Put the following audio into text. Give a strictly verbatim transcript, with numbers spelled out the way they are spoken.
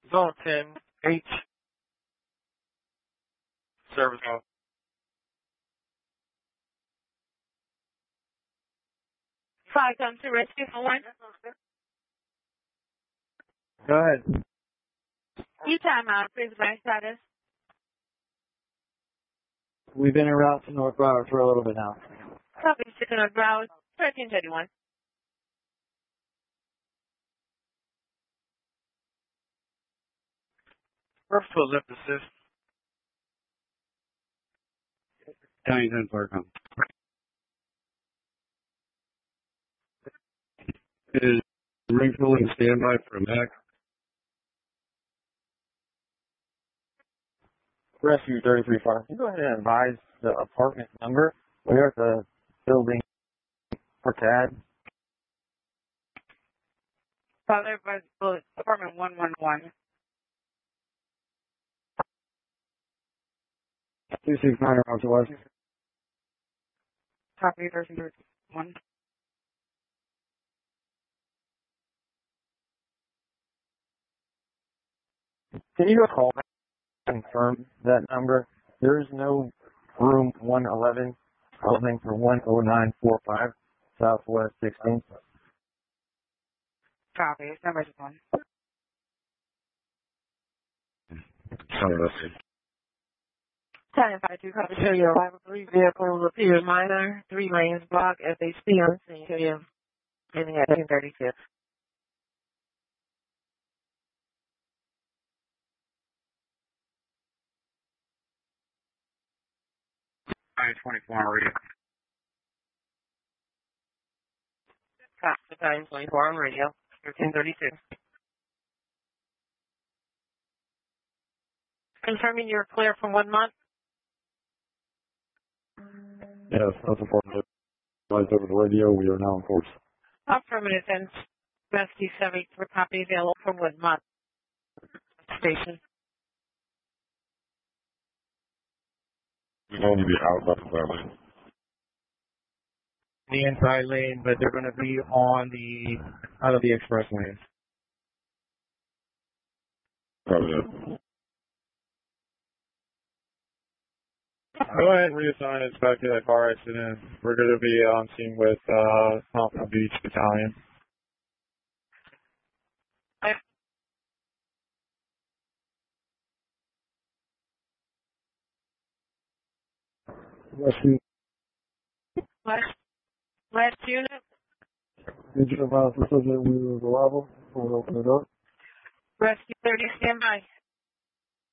Zone ten, H, service call. Five come to rescue for one. Go ahead. You time out, please, bank status. We've been en route to North Broward for a little bit now. Copy, sticking on Broward, thirteen thirty-one. First foot lift assist. County ten Park. Is ring full and standby for a Mac? Rescue thirty-three five. Can you go ahead and advise the apartment number? We're at the building for C A D. Father, apartment one one one. two six nine around to West. Copy, thirteen thirty-one. Can you go call back and confirm that number? There is no room one eleven, housing for one oh nine four five, Southwest sixteenth. Copy, number is one. Sorry, let's see. ten five two, copy, show you arrival. Three vehicles appear minor, three lanes blocked as they speed on scene to you. Ending at eighteen thirty-two. County twenty-four on radio. Copy, County twenty-four on radio, thirteen thirty-two. Confirming you're clear for one month. Yes, that's important. Lights over the radio. We are now in course. Affirmative and rescue seventy-four copy available for one month. Station. We don't need to be out left of our lane. The inside lane, but they're going to be on the out of the express lanes. Probably that. Go ahead and reassign us back to that car accident. We're going to be on scene with uh, Pompano Beach Battalion. Rescue. Last, last unit. Did you advise the subject we were arrival? We'll open it up. Rescue thirty, stand by.